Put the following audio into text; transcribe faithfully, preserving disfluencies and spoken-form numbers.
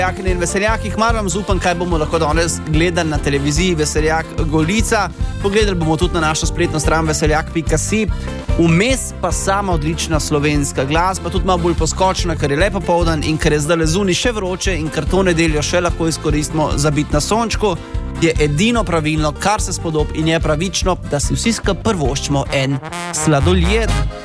In veseljakih, mar vam zaupam, kaj bomo lahko danes gledali na televiziji Veseljak Golica. Pogledali bomo tudi na našo spletno stran veseljak pika si. Vmes pa sama odlična slovenska glasba, tudi malo bolj poskočna, ker je lepo poldan in ker je zdaj zunaj še vroče in ker to nedeljo še lahko izkoristimo za biti na sončku, je edino pravilno, kar se spodob in je pravično, da si vsi skupaj privoščimo en sladoled.